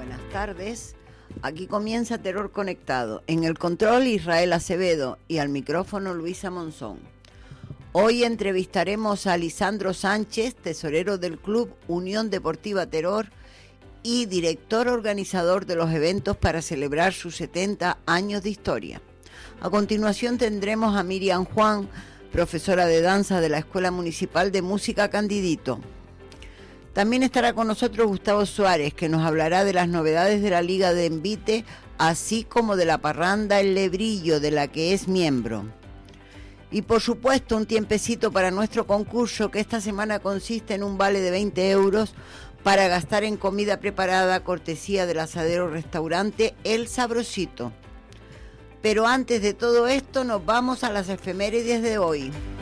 buenas tardes. Aquí comienza Terror Conectado. En el control Israel Acevedo y al micrófono Luisa Monzón. Hoy entrevistaremos a Lisandro Sánchez, tesorero del Club Unión Deportiva Terror y director organizador de los eventos para celebrar sus 70 años de historia. A continuación tendremos a Miriam Juan, profesora de danza de la Escuela Municipal de Música Candidito. También estará con nosotros Gustavo Suárez, que nos hablará de las novedades de la Liga de Envite, así como de la parranda El Lebrillo, de la que es miembro. Y por supuesto un tiempecito para nuestro concurso, que esta semana consiste en un vale de 20 euros para gastar en comida preparada, cortesía del asadero restaurante El Sabrosito. Pero antes de todo esto nos vamos a las efemérides de hoy.